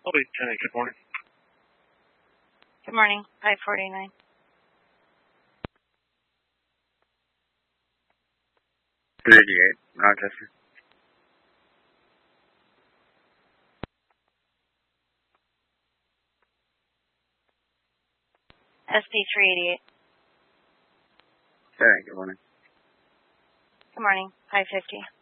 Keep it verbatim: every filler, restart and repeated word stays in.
I'll be ten. Good morning. Good morning. five forty-nine. three eighty-eight, Rochester. S P three eighty-eight. Hey, good morning. Good morning. five fifty.